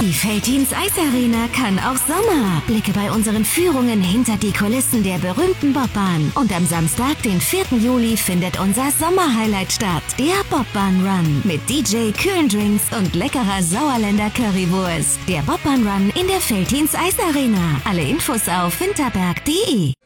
Die Veltins Eisarena kann auch Sommer. Blicke bei unseren Führungen hinter die Kulissen der berühmten Bobbahn. Und am Samstag, den 4. Juli, findet unser Sommerhighlight statt. Der Bobbahn Run mit DJ, kühlen Drinks und leckerer Sauerländer Currywurst. Der Bobbahn Run in der Veltins Eisarena. Alle Infos auf winterberg.de.